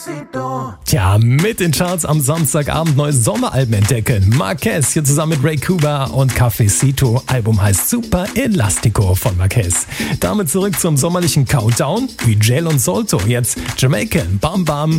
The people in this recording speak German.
Tja, mit den Charts am Samstagabend neue Sommeralben entdecken. Marquez hier zusammen mit Ray Kuba und Cafecito. Album heißt Super Elastico von Marquez. Damit zurück zum sommerlichen Countdown. Wie Jail und Solto. Jetzt Jamaican, Bam Bam.